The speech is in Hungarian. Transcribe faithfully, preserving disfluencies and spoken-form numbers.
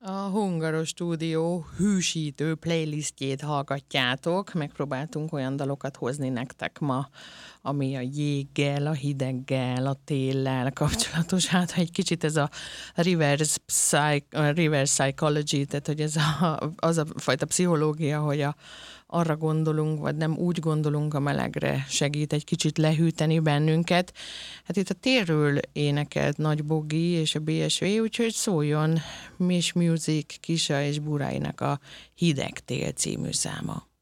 A Hungaros Stúdió hűsítő playlistjét hallgatjátok. Megpróbáltunk olyan dalokat hozni nektek ma, ami a jéggel, a hideggel, a téllel kapcsolatos. Hát egy kicsit ez a reverse, psych, a reverse psychology, tehát hogy ez a, az a fajta pszichológia, hogy a, arra gondolunk, vagy nem úgy gondolunk a melegre, segít egy kicsit lehűteni bennünket. Hát itt a térről énekelt Nagy Bogi és a bé es vé, úgyhogy szóljon Miss Music Kisa és Buráinak a Hideg tél című száma.